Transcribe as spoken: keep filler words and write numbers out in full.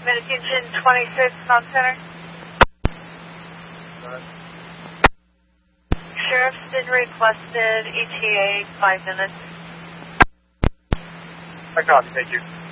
Medication twenty-six, Mount Center. Right. Sheriff's been requested, E T A, five minutes. I copy, thank you.